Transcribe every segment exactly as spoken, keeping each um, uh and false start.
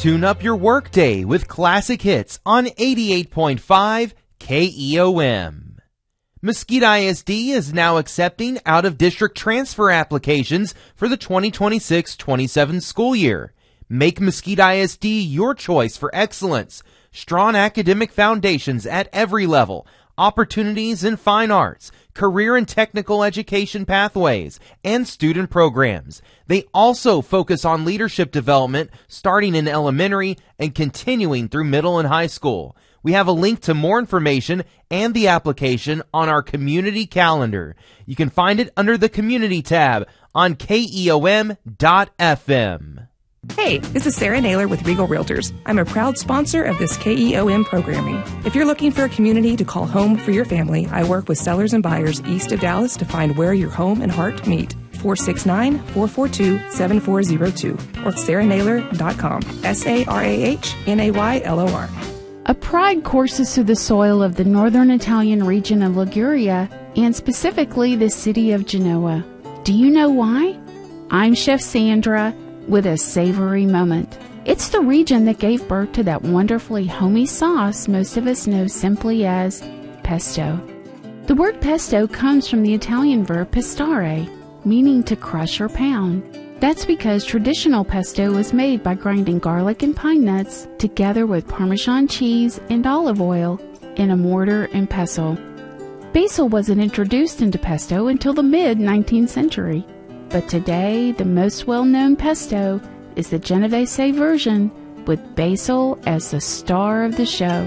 Tune up your workday with classic hits on eighty-eight point five K E O M. Mesquite I S D is now accepting out-of-district transfer applications for the twenty twenty-six twenty-seven school year. Make Mesquite I S D your choice for excellence, strong academic foundations at every level, opportunities in fine arts, career and technical education pathways, and student programs. They also focus on leadership development starting in elementary and continuing through middle and high school. We have a link to more information and the application on our community calendar. You can find it under the Community tab on K E O M dot F M. Hey, this is Sarah Naylor with Regal Realtors. I'm a proud sponsor of this K E O M programming. If you're looking for a community to call home for your family, I work with sellers and buyers east of Dallas to find where your home and heart meet. four six nine, four four two, seven four zero two or sarah naylor dot com. S A R A H N A Y L O R. A pride courses through the soil of the northern Italian region of Liguria, and specifically the city of Genoa. Do you know why? I'm Chef Sandra with a savory moment. It's the region that gave birth to that wonderfully homey sauce most of us know simply as pesto. The word pesto comes from the Italian verb pestare, meaning to crush or pound. That's because traditional pesto was made by grinding garlic and pine nuts together with Parmesan cheese and olive oil in a mortar and pestle. Basil wasn't introduced into pesto until the mid-nineteenth century. But today, the most well-known pesto is the Genovese version with basil as the star of the show.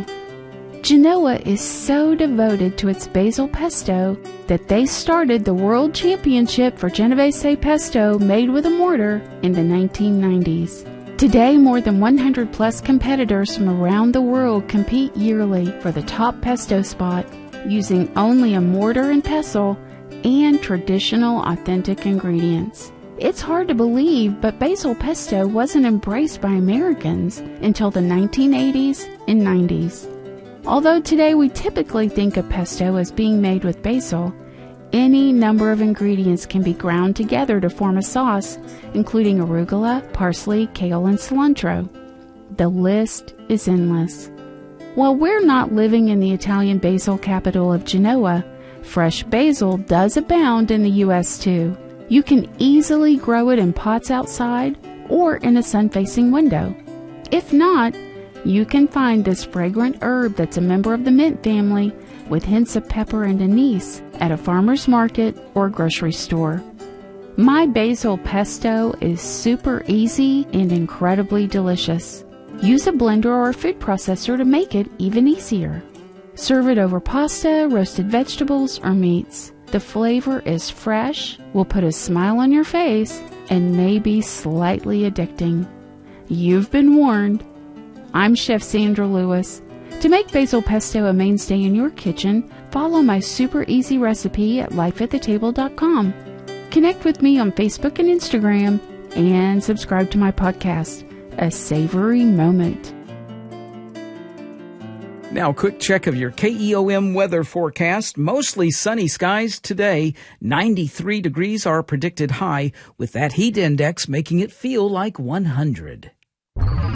Genoa is so devoted to its basil pesto that they started the World Championship for Genovese pesto made with a mortar in the nineteen nineties. Today, more than one hundred plus competitors from around the world compete yearly for the top pesto spot using only a mortar and pestle and traditional authentic ingredients. It's hard to believe, but basil pesto wasn't embraced by Americans until the nineteen eighties and nineties. Although today we typically think of pesto as being made with basil, any number of ingredients can be ground together to form a sauce, including arugula, parsley, kale, and cilantro. The list is endless. While we're not living in the Italian basil capital of Genoa, fresh basil does abound in the U S too. You can easily grow it in pots outside or in a sun-facing window. If not, you can find this fragrant herb that's a member of the mint family with hints of pepper and anise at a farmer's market or grocery store. My basil pesto is super easy and incredibly delicious. Use a blender or a food processor to make it even easier. Serve it over pasta, roasted vegetables, or meats. The flavor is fresh, will put a smile on your face, and may be slightly addicting. You've been warned. I'm Chef Sandra Lewis. To make basil pesto a mainstay in your kitchen, follow my super easy recipe at life at the table dot com. Connect with me on Facebook and Instagram, and subscribe to my podcast, A Savory Moment. Now, a quick check of your K E O M weather forecast. Mostly sunny skies today. ninety-three degrees are predicted high, with that heat index making it feel like one hundred.